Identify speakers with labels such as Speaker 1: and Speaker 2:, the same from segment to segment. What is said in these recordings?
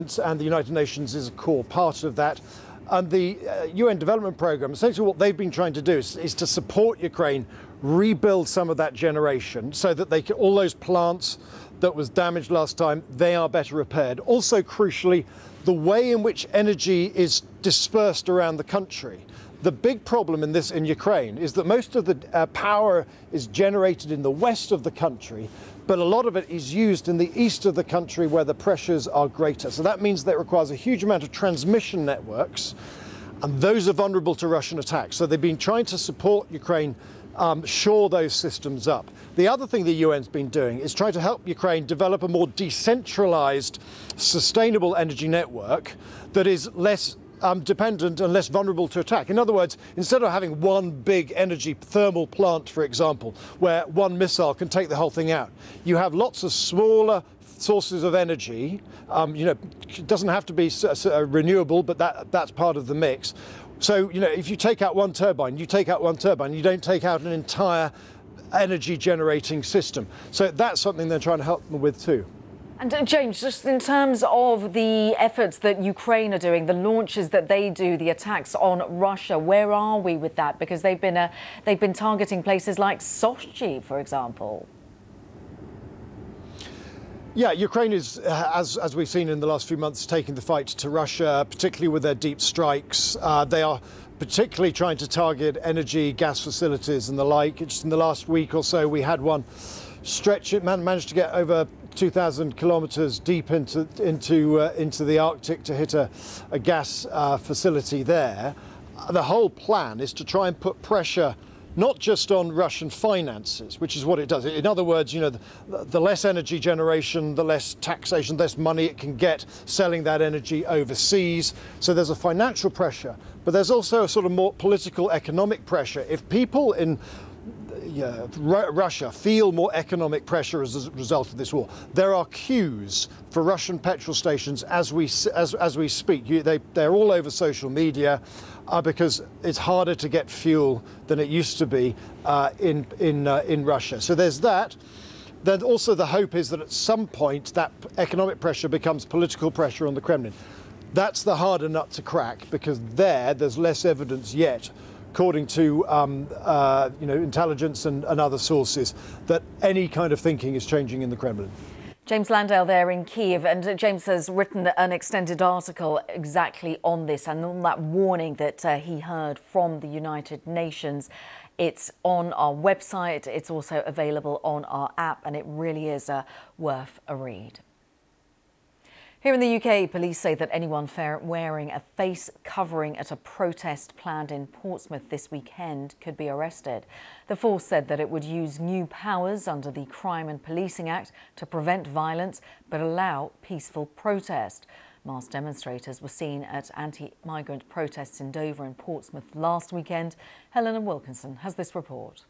Speaker 1: And the United Nations is a core part of that. And the UN Development Programme, essentially what they've been trying to do is to support Ukraine rebuild some of that generation so that they can, all those plants that was damaged last time, they are better repaired. Also, crucially, the way in which energy is dispersed around the country. The big problem in Ukraine is that most of the power is generated in the west of the country, but a lot of it is used in the east of the country where the pressures are greater. So that means that it requires a huge amount of transmission networks, and those are vulnerable to Russian attacks. So they've been trying to support Ukraine shore those systems up. The other thing the UN's been doing is trying to help Ukraine develop a more decentralized, sustainable energy network that is less dependent and less vulnerable to attack. In other words, instead of having one big energy thermal plant, for example, where one missile can take the whole thing out, you have lots of smaller sources of energy. It doesn't have to be renewable, but that's part of the mix. So, if you take out one turbine, you don't take out an entire energy generating system. So that's something they're trying to help them with too.
Speaker 2: And James, just in terms of the efforts that Ukraine are doing, the launches that they do, the attacks on Russia, where are we with that? Because they've been targeting places like Sochi, for example.
Speaker 1: Yeah, Ukraine is, as we've seen in the last few months, taking the fight to Russia, particularly with their deep strikes. They are particularly trying to target energy, gas facilities and the like. Just in the last week or so, we had one stretch. It managed to get over 2,000 kilometers deep into the Arctic to hit a gas facility there. The whole plan is to try and put pressure not just on Russian finances, which is what it does. In other words, the less energy generation, the less taxation, the less money it can get selling that energy overseas. So there's a financial pressure, but there's also a sort of more political, economic pressure. If people in Russia feel more economic pressure as a result of this war, there are queues for Russian petrol stations as we speak. They're all over social media because it's harder to get fuel than it used to be in Russia. So there's that. Then also the hope is that at some point that economic pressure becomes political pressure on the Kremlin. That's the harder nut to crack because there's less evidence yet, according to intelligence and other sources, that any kind of thinking is changing in the Kremlin.
Speaker 2: James Landale there in Kiev, and James has written an extended article exactly on this and on that warning that he heard from the United Nations. It's on our website, it's also available on our app, and it really is worth a read. Here in the UK, police say that anyone wearing a face covering at a protest planned in Portsmouth this weekend could be arrested. The force said that it would use new powers under the Crime and Policing Act to prevent violence but allow peaceful protest. Masked demonstrators were seen at anti-migrant protests in Dover and Portsmouth last weekend. Helena Wilkinson has this report.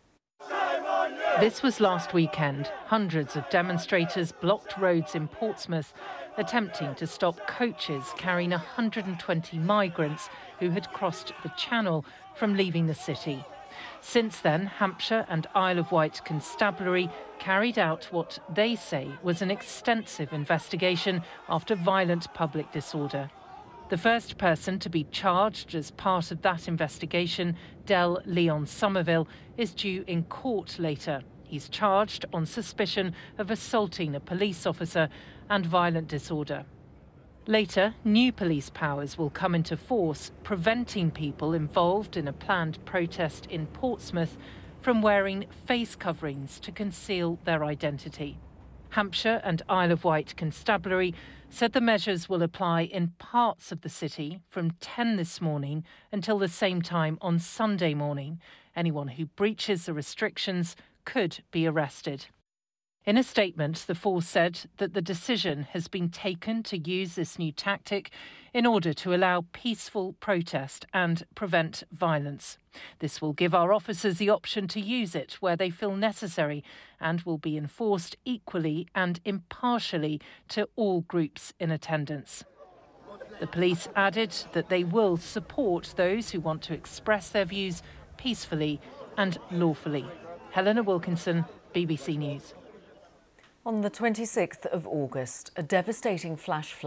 Speaker 3: This was last weekend. Hundreds of demonstrators blocked roads in Portsmouth, attempting to stop coaches carrying 120 migrants who had crossed the Channel from leaving the city. Since then, Hampshire and Isle of Wight Constabulary carried out what they say was an extensive investigation after violent public disorder. The first person to be charged as part of that investigation, Del Leon Somerville, is due in court later. He's charged on suspicion of assaulting a police officer and violent disorder. Later, new police powers will come into force, preventing people involved in a planned protest in Portsmouth from wearing face coverings to conceal their identity. Hampshire and Isle of Wight Constabulary said the measures will apply in parts of the city from 10 this morning until the same time on Sunday morning. Anyone who breaches the restrictions could be arrested. In a statement, the force said that the decision has been taken to use this new tactic in order to allow peaceful protest and prevent violence. This will give our officers the option to use it where they feel necessary and will be enforced equally and impartially to all groups in attendance. The police added that they will support those who want to express their views peacefully and lawfully. Helena Wilkinson, BBC News.
Speaker 2: On the 26th of August, a devastating flash flood